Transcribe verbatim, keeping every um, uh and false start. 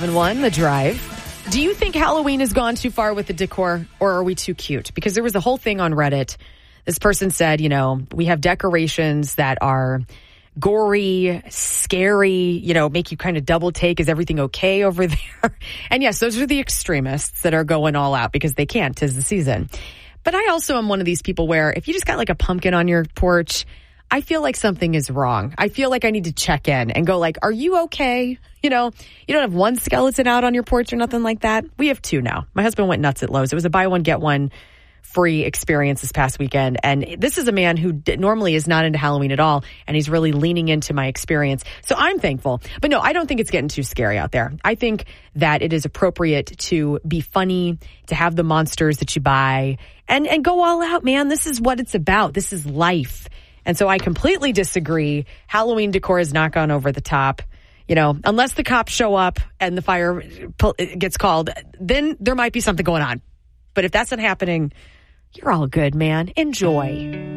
seven one, The Drive. Do you think Halloween has gone too far with the decor, or are we too cute? Because there was a whole thing on Reddit. This person said, you know, we have decorations that are gory, scary, you know, make you kind of double take. Is everything okay over there? And yes, those are the extremists that are going all out because they can't. 'Tis the season. But I also am one of these people where if you just got like a pumpkin on your porch, I feel like something is wrong. I feel like I need to check in and go like, are you okay? You know, you don't have one skeleton out on your porch or nothing like that. We have two now. My husband went nuts at Lowe's. It was a buy one, get one free experience this past weekend. And this is a man who d- normally is not into Halloween at all. And he's really leaning into my experience. So I'm thankful. But no, I don't think it's getting too scary out there. I think that it is appropriate to be funny, to have the monsters that you buy and, and go all out, man. This is what it's about. This is life. And so I completely disagree. Halloween decor has not gone over the top. You know, unless the cops show up and the fire gets called, then there might be something going on. But if that's not happening, you're all good, man. Enjoy.